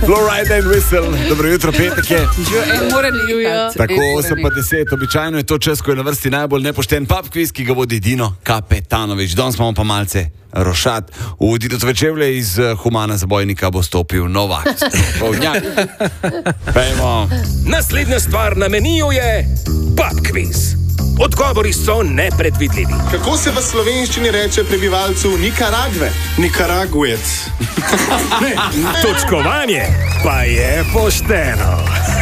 Florida and Whistle, dobro jutro, petek je. Tako 8:10, običajno je to čas, ko je na vrsti najbolj nepošten pub quiz, ki ga vodi Dino Kapetanovič. Danes imamo pa malce rošat. V Didotove čevlje iz Humana zabojnika bo stopil Novak. Pejmo. Naslednja stvar na meniju je pub quiz. Odgovori so nepredvidljivi. Kako se v slovenščini reče prebivalcu Nikaragve? Nikaraguec. Točkovanje pa je pošteno.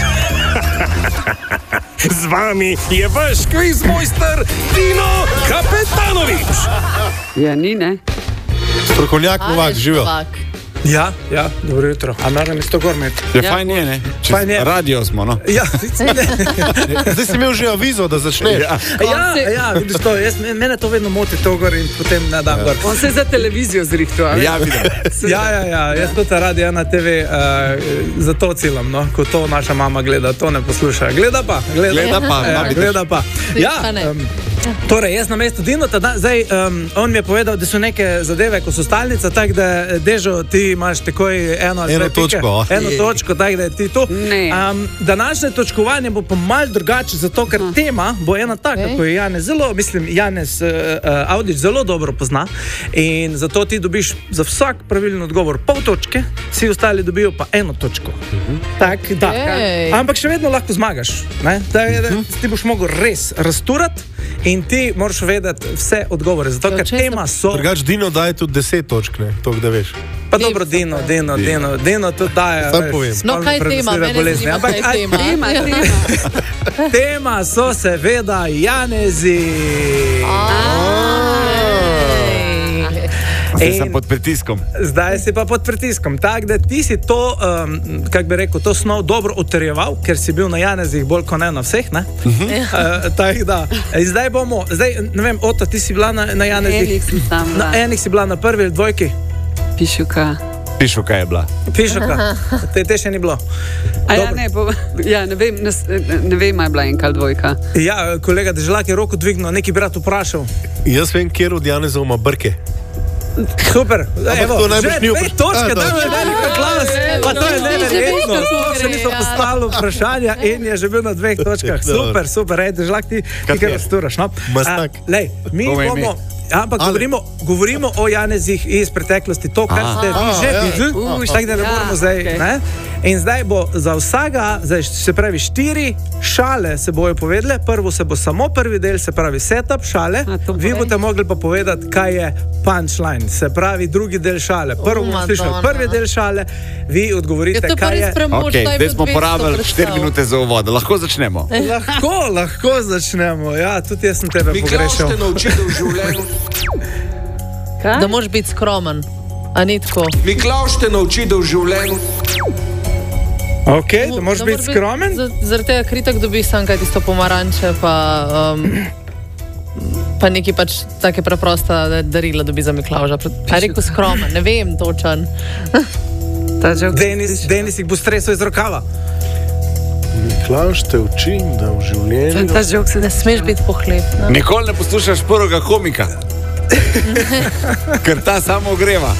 Z vami je vaš kviz mojster Dino Kapetanovič. Ja, ni, ne? Strokovnjak Novak, živel. Ja, dobro jutro. A naravno isto gormet. Ja, fajn je, ne? Fajn je. Radio smo, no? Ja, Zdaj si imel že avizo, da začneš. ja, vidiš to, mene to vedno moti to gor in potem ne dam gor. On se za televizijo zrihtu, ali? Ja, vidim. Ja, jaz to radio na TV za to ciljam, no? Ko to naša mama gleda, to ne posluša. Gleda pa. Ja, torej, jaz na mestu Dinota, zdaj, on mi je povedal, da so neke zadeve, ko so stalnica, tako da Dežo, ti imaš takoj eno točko, tako da je ti tu. Današnje točkovanje bo pa malo drugače, zato ker tema bo ena taka, ko je Janez Audič zelo dobro pozna in zato ti dobiš za vsak pravilen odgovor pol točke, vsi ostali dobijo pa eno točko. Tak, da. Ampak še vedno lahko zmagaš, ne? Ti boš mogel res rasturati in ti moraš vedeti vse odgovore, zato ker tema so... Drugač Dino daje tudi 10 točk, ne? To, da veš. Pa dobro, Dino tudi daje. No, kaj je tema? Mene zanima, kaj je tema. Tema so seveda Janezi. Zdaj sem pod pritiskom. Zdaj si pa pod pritiskom. Tako da ti si to, kako bi rekel, to snov dobro utrjeval, ker si bil na Janezih bolj kot ne na vseh, ne? Tako da. Zdaj, ne vem, Ota, ti si bila na Janezih? Enih sem tam bila. Na enih si bila na prvi ali dvojki? Pišuka je bila. Pišuka. Te še ni bilo. Ne vem, je bila enka ali dvojka. Ja, kolega Dežlak je roko dvignil, neki brat vprašal. Jaz vem, kjer od Janezov ima brke. Super, evo, že 2 točke, da je veliko glas, pa to je neverjetno, to še niso postavili vprašanja in je že bil na 2 točkah, super, Dežlak, ti kaj rasturaš, no? Masnak. Lej, mi bomo, ampak govorimo o Janezih iz preteklosti, to, kar ste vi že videli, tako da ne moramo zdaj, ne? In zdaj bo za vsega, se pravi 4 šale se bojo povedale, prvo se bo samo prvi del, se pravi setup šale, vi boste mogli pa povedati, kaj je punchline, se pravi drugi del šale. Prvo bomo slišali prvi del šale, vi odgovorite, kaj je... Ok, zdaj smo porabili 4 minute za uvod, lahko začnemo. Lahko začnemo, ja, tudi jaz sem tebe pogrešal. Miklaš te naučil v življenju? Da moraš biti skromen, a ni tako. Miklaš te naučil v življenju? Ok, da moraš biti skromen? Zaradi tega kritak dobiš sam kaj tisto pomaranče, pa neki pač take preprosta darila dobi za Miklavža. A je rekel skromen, ne vem točen. Denis jih bo stresel iz rokava. Miklavž te uči, da v življenju... Ta žok se Ne smeš biti pohlep. Nikoli ne poslušaš prvega komika, ker ta samo ogreva.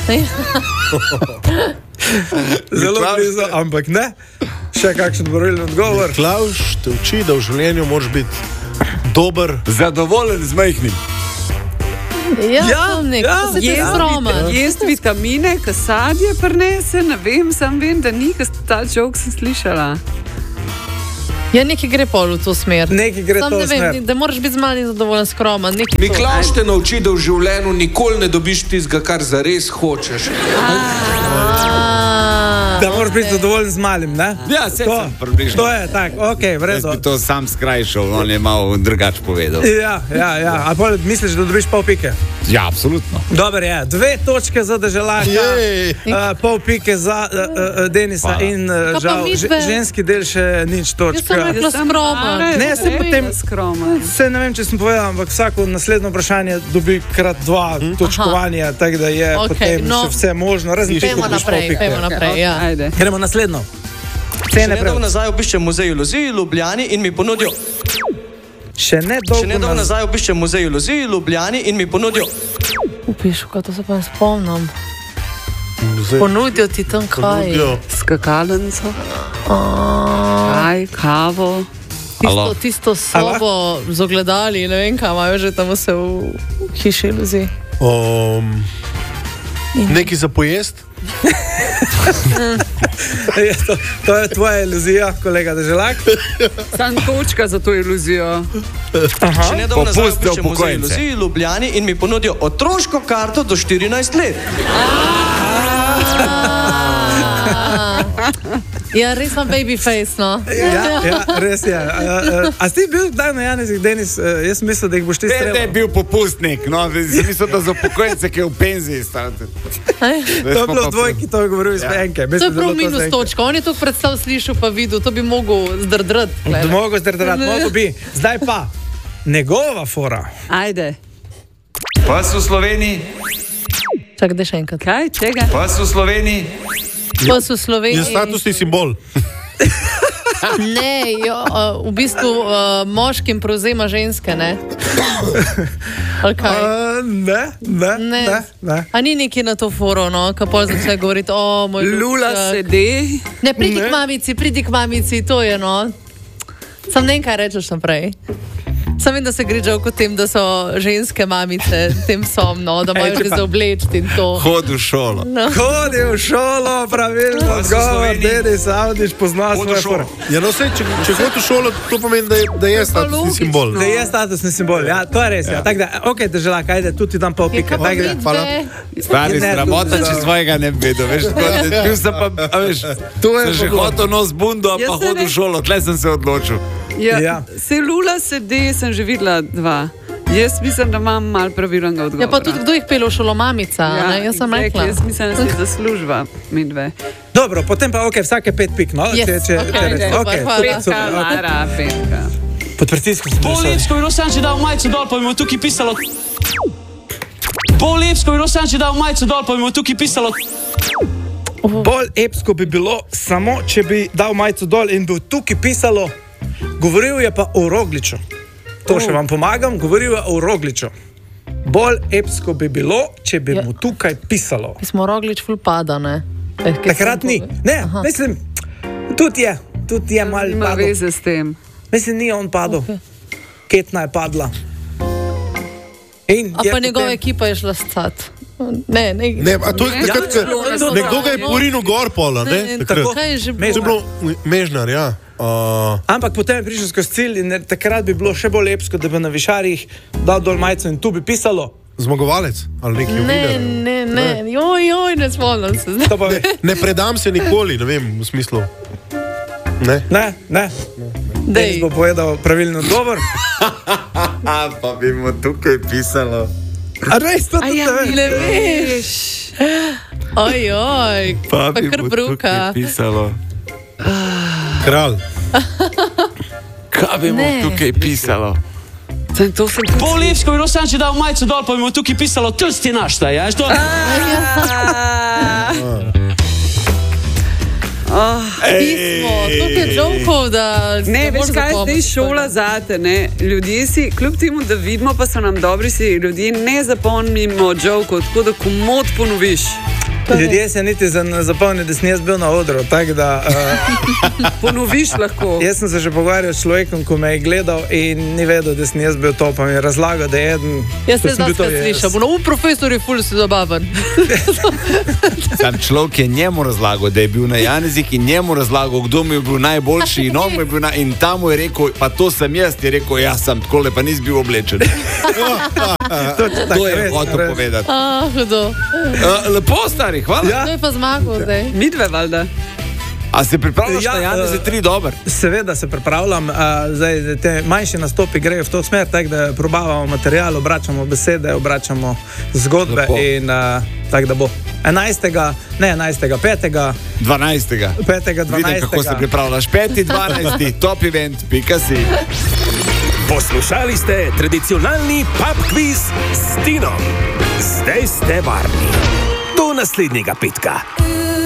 Zelo blizu, ampak ne. Še kakšen pravilen odgovor. Miklavž te uči, da v življenju moraš biti dober, zadovoljen z majhnim. Jest vitamine, ka sadje prinese, ne vem, sam vem, da ni, ka ta žok sem slišala. Ja, nekaj gre pol v to smer. Nekaj gre to smer. Vem, da moraš biti z malim zadovoljen, skromen. Miklavž te nauči, da v življenju nikoli ne dobiš tistega, kar zares hočeš. Da moraš biti zadovoljen z malim, ne? Ja, se sem približno. To je tak, ok, vredo. Jaz bi to sam skrajšal, on je malo drugač povedal. Ja. A pol misliš, da dobiš pol pike? Ja, absolutno. Dobar je, 2 točke za Deželaka, pol pike za Denisa in žal, ženski del še nič točka. Jaz sem rekla skromen. Ne, se potem skromen. Se ne vem, če sem povedal, ampak vsako naslednjo vprašanje dobi krat 2 točkovanja, tako da je potem še vse možno. Pejmo naprej, ja. Gremo naslednjo. Še nedolgo nazaj obiščem muzej iluzij v Ljubljani in mi ponudijo. Še nedolgo nazaj obiščem muzej iluzij v Ljubljani in mi ponudijo. Upišu, kaj to se pa ne spomnim. Ponudijo ti tam kaj? Skakalnico, čaj, kavo. Tisto sobo z ogledali, ne vem, kaj imajo že tam vse v hiši iluzij. Nekaj za pojest? To je tvoja iluzija, kolega Deželak. Sam točka za to iluzijo. Še nedavno nazaj obiščem muzej iluzij v Ljubljani in mi ponudijo otroško karto do 14 let. Ja, res imam baby face, no. Ja, res je. A si bil kdaj na Janezih, Denis? Jaz mislim, da jih boš ti streljal. Ne, bil popustnik, no. Mislim, da za upokojence, ki je v penziji. To je bilo v dvojki, to je govoril iz Penke. To je prav minus točka. On je to predstav slišal pa videl, to bi mogel zdrdrati. Mogel bi. Zdaj pa, njegova fora. Ajde. Pas v Sloveniji. Čak, da še enkrat. Kaj, čega? Pas v Sloveniji. Pas v Sloveniji. Je statusni simbol. Ne, v bistvu moškim prevzema ženske, ne? Ali kaj? Ne. A ni neki na to foro, no? Kaj pol začne govoriti, moj ljubčak. Lula sedi. Ne, pridi k mamici, to je, no. Sam ne vem, kaj rečeš naprej. Sam vem, da se gre žal kot tem, da so ženske mamice tem som, no, da imajo že za obleči in to. Hodi v šolo. No. Hodi v šolo, pravilno, govor, Denis Avdić pozna svoje fore. Ja, no, če hodi v šolo, to pomeni, da je statusni simbol. Da je statusni simbol, ja, to je res, ja. Tako da, ok, Deželak, ajde, tu ti dam pol pika. Hvala. Stari, sramota, če svojega ne bi vedel, veš, bil sem pa, veš, sem že hotel nos bundo, pa hodi v šolo, tle sem se odločil. Ja. Se Lula sedi, sem že videla 2. Jaz mislim, da imam malo pravilnega odgovora. Ja, pa tudi kdo jih pelje v šolo, mamica, ne? Jaz sem rekla. Jaz mislim, da si zaslužba, mi dve. Dobro, potem pa, ok, vsake 5 pik, no? Yes, Petka, Lara, petka. Pod pritiskom sem Bolj lepsko bi Rosan že dal majico dol, pa bi mu tukaj pisalo. Bolj lepsko bi Rosan že dal majico dol, pa bi mu tukaj pisalo. Bolj epsko bi bilo samo, če bi dal majico dol in bi tukaj pisalo. Govoril je pa o Rogliču. To še vam pomagam, govoril je o Rogliču. Bolj epsko bi bilo, če bi mu tukaj pisalo. Mi smo Roglič ful pada, ne? Takrat ni. Ne, mislim, tudi je mal padel. Ima veze s tem. Mislim, ni on padel. Ketna je padla. A pa njegova ekipa je šla scat. Ne, a to je nekdo ga je porinil gor pola, ne? Kaj je že bilo? To je bilo Mežnar, ja. Ampak potem je prišel skozi cilj in takrat bi bilo še bolj lepsko, da bi na višarjih dal dol majico in tu bi pisalo. Zmagovalec ali neki winner. Ne. Joj, ne spomnim se. Ne predam se nikoli, ne vem, v smislu. Ne. Denis bo povedal pravilni odgovor. Pa bi mu tukaj pisalo. A res to tudi ne veš. Ojoj, pa kar bruka. Tukaj pisalo. Kralj. Kaj bi mu tukaj pisalo? Bolj lepsko bi Rosan že dal majico dol, pa bi mu tukaj pisalo, trst je naš, taj, jaš to? Pismo, toliko je džokov, da... Ne, veš kaj, zdaj šola zate, ne? Ljudje si, kljub temu, da vidimo, pa so nam dobri, si ljudje ne zapomnimo džokov, tako da komod ponoviš. Ljudje se niti zapomnijo, da sem jaz bil na odru, tako da... Ponoviš lahko. Jaz sem se že pogovarjal s človekom, ko me je gledal in ni vedel, da sem jaz bil to, pa mi je razlagal, da je eden... Jaz se zdaj slišam, profesor je ful si zabaven. Sam človek je njemu razlagal, da je bil na Janezih in njemu razlagal, kdo mi je bil najboljši in on mi je bil in tam mu je rekel, pa to sem jaz, je rekel, ja sem takole, pa nis bil oblečen. To je hotel povedati. Hudo. Lepo, stari, hvala. To je pa zmagal zdaj. Midve, valjda. A se pripravljaš na Janeze 3 dober? Seveda se pripravljam. Zdaj, te manjši nastopi grejo v to smer, tako da probavamo material, obračamo besede, obračamo zgodbe. Lepo. In tako da bo 5. 12. Vidim, kako se pripravljaš. 5. 12. Top event, .si. Poslušali ste tradicionalni pub quiz s Tinom. Zdaj ste varni. Do naslednjega petka.